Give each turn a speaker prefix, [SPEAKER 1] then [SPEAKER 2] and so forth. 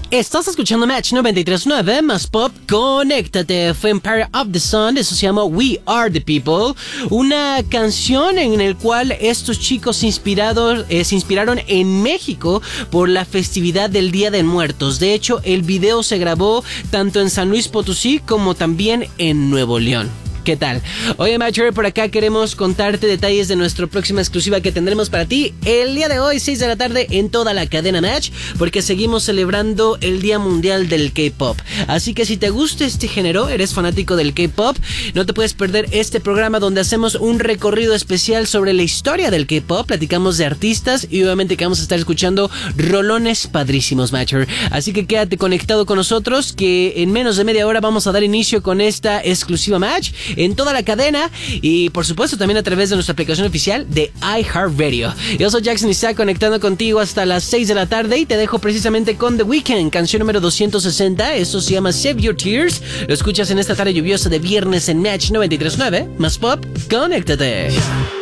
[SPEAKER 1] Estás escuchando Match 93.9 más pop, conéctate. Fue Empire of the Sun, eso se llama We Are the People, una canción en el cual estos chicos se inspiraron en México por la festividad del Día de Muertos. De hecho, el video se grabó tanto en San Luis Potosí como también en Nuevo León. ¿Qué tal? Oye, Matcher, por acá queremos contarte detalles de nuestra próxima exclusiva que tendremos para ti el día de hoy, 6 de la tarde, en toda la cadena Match, porque seguimos celebrando el Día Mundial del K-Pop. Así que si te gusta este género, eres fanático del K-Pop, no te puedes perder este programa donde hacemos un recorrido especial sobre la historia del K-Pop, platicamos de artistas y obviamente que vamos a estar escuchando rolones padrísimos, Matcher. Así que quédate conectado con nosotros, que en menos de media hora vamos a dar inicio con esta exclusiva Match en toda la cadena y por supuesto también a través de nuestra aplicación oficial de iHeartRadio. Yo soy Jackson Isaac, conectando contigo hasta las 6 de la tarde y te dejo precisamente con The Weeknd, canción número 260, esto se llama Save Your Tears. Lo escuchas en esta tarde lluviosa de viernes en Match 93.9, más pop, conéctate.